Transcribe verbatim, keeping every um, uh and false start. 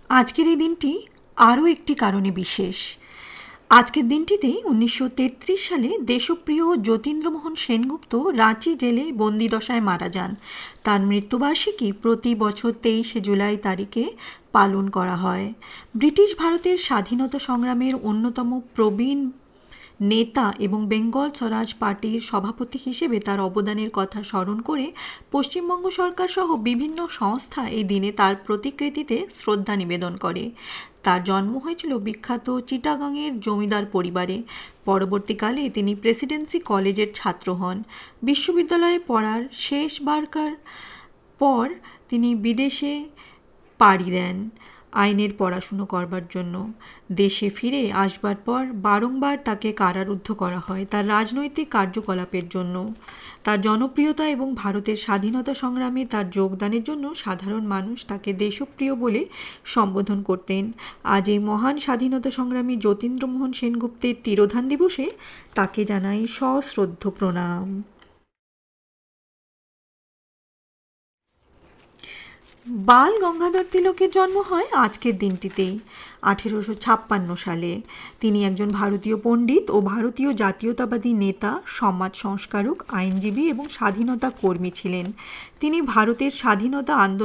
আজকের এই দিনটি আরও একটি কারণে বিশেষ। আজকের দিনটিতেই উনিশশো তেত্রিশ সালে দেশপ্রিয় যতীন্দ্রমোহন সেনগুপ্ত রাঁচি জেলে বন্দিদশায় মারা যান। তার মৃত্যুবার্ষিকী প্রতি বছর তেইশে জুলাই তারিখে পালন করা হয়। ব্রিটিশ ভারতের স্বাধীনতা সংগ্রামের অন্যতম প্রবীণ নেতা এবং বেঙ্গল স্বরাজ পার্টির সভাপতি হিসেবে তার অবদানের কথা স্মরণ করে পশ্চিমবঙ্গ সরকার সহ বিভিন্ন সংস্থা এই দিনে তার প্রতিকৃতিতে শ্রদ্ধা নিবেদন করে। তার জন্ম হয়েছিল বিখ্যাত চিটাগাংয়ের জমিদার পরিবারে। পরবর্তীকালে তিনি প্রেসিডেন্সি কলেজের ছাত্র হন। বিশ্ববিদ্যালয়ে পড়ার শেষবারকার পর তিনি বিদেশে পাড়ি দেন আইনের পড়াশুনো করবার জন্য। দেশে ফিরে আসবার পর বারংবার তাকে কারারুদ্ধ করা হয় তার রাজনৈতিক কার্যকলাপের জন্য। তার জনপ্রিয়তা এবং ভারতের স্বাধীনতা সংগ্রামে তার যোগদানের জন্য সাধারণ মানুষ তাকে দেশপ্রিয় বলে সম্বোধন করতেন। আজ এই মহান স্বাধীনতা সংগ্রামী যতীন্দ্রমোহন সেনগুপ্তের তিরোধান দিবসে তাকে জানাই সশ্রদ্ধ প্রণাম। বাল গঙ্গাধর তিলকের জন্ম হয় আজকের দিনটিতেই আঠেরোশো ছাপ্পান্ন সালে। তিনি একজন ভারতীয় পণ্ডিত ও ভারতীয় জাতীয়তাবাদী নেতা, সমাজ সংস্কারক, আইনজীবী এবং স্বাধীনতা কর্মী ছিলেন। তিনি ভারতের স্বাধীনতা আন্দোলন